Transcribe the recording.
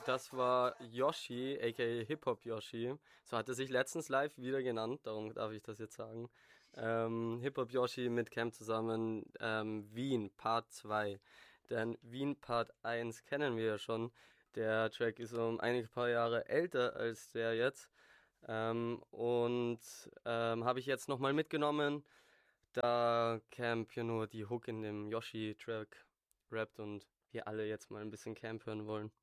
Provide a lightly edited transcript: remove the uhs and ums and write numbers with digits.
Das war Yoshi, aka Hip-Hop Yoshi. So hat er sich letztens live wieder genannt, darum darf ich das jetzt sagen. Hip-Hop Yoshi mit Cam zusammen, Wien Part 2. Denn Wien Part 1 kennen wir ja schon. Der Track ist um einige paar Jahre älter als der jetzt. Habe ich jetzt nochmal mitgenommen, da Camp hier nur die Hook in dem Yoshi-Track rappt und wir alle jetzt mal ein bisschen Camp hören wollen.